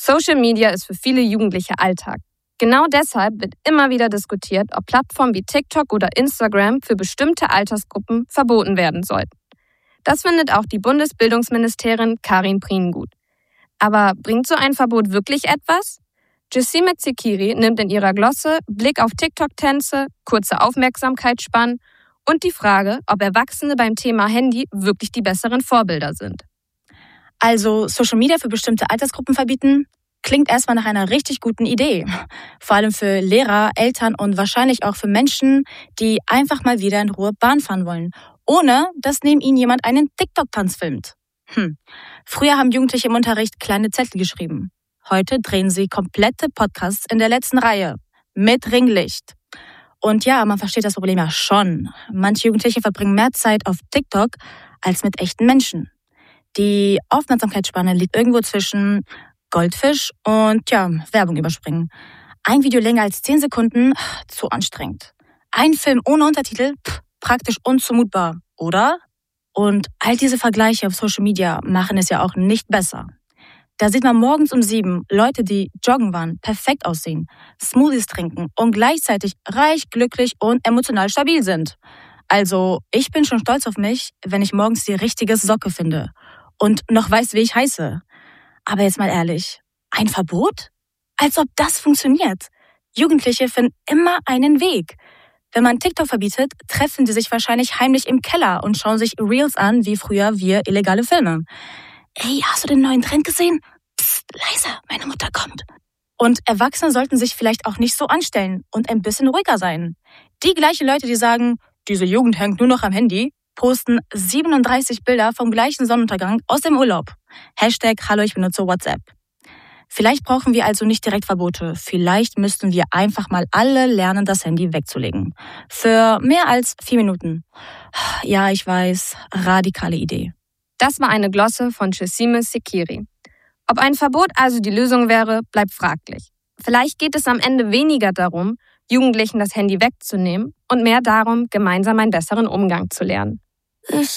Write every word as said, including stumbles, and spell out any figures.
Social Media ist für viele Jugendliche Alltag. Genau deshalb wird immer wieder diskutiert, ob Plattformen wie TikTok oder Instagram für bestimmte Altersgruppen verboten werden sollten. Das findet auch die Bundesbildungsministerin Karin Prien gut. Aber bringt so ein Verbot wirklich etwas? Jessime Zekiri nimmt in ihrer Glosse Blick auf TikTok-Tänze, kurze Aufmerksamkeitsspannen und die Frage, ob Erwachsene beim Thema Handy wirklich die besseren Vorbilder sind. Also Social Media für bestimmte Altersgruppen verbieten, klingt erstmal nach einer richtig guten Idee. Vor allem für Lehrer, Eltern und wahrscheinlich auch für Menschen, die einfach mal wieder in Ruhe Bahn fahren wollen, ohne dass neben ihnen jemand einen TikTok-Tanz filmt. Hm. Früher haben Jugendliche im Unterricht kleine Zettel geschrieben. Heute drehen sie komplette Podcasts in der letzten Reihe. Mit Ringlicht. Und ja, man versteht das Problem ja schon. Manche Jugendliche verbringen mehr Zeit auf TikTok als mit echten Menschen. Die Aufmerksamkeitsspanne liegt irgendwo zwischen Goldfisch und ja, Werbung überspringen. Ein Video länger als zehn Sekunden, zu anstrengend. Ein Film ohne Untertitel, pff, praktisch unzumutbar, oder? Und all diese Vergleiche auf Social Media machen es ja auch nicht besser. Da sieht man morgens um sieben Leute, die joggen waren, perfekt aussehen, Smoothies trinken und gleichzeitig reich, glücklich und emotional stabil sind. Also, ich bin schon stolz auf mich, wenn ich morgens die richtige Socke finde und noch weiß, wie ich heiße. Aber jetzt mal ehrlich, ein Verbot? Als ob das funktioniert. Jugendliche finden immer einen Weg. Wenn man TikTok verbietet, treffen sie sich wahrscheinlich heimlich im Keller und schauen sich Reels an, wie früher wir illegale Filme. Ey, hast du den neuen Trend gesehen? Psst, leiser, meine Mutter kommt. Und Erwachsene sollten sich vielleicht auch nicht so anstellen und ein bisschen ruhiger sein. Die gleichen Leute, die sagen, diese Jugend hängt nur noch am Handy, posten siebenunddreißig Bilder vom gleichen Sonnenuntergang aus dem Urlaub. Hashtag Hallo, ich benutze WhatsApp. Vielleicht brauchen wir also nicht direkt Verbote. Vielleicht müssten wir einfach mal alle lernen, das Handy wegzulegen. Für mehr als vier Minuten. Ja, ich weiß, radikale Idee. Das war eine Glosse von Jessime Zekiri. Ob ein Verbot also die Lösung wäre, bleibt fraglich. Vielleicht geht es am Ende weniger darum, Jugendlichen das Handy wegzunehmen und mehr darum, gemeinsam einen besseren Umgang zu lernen. Ich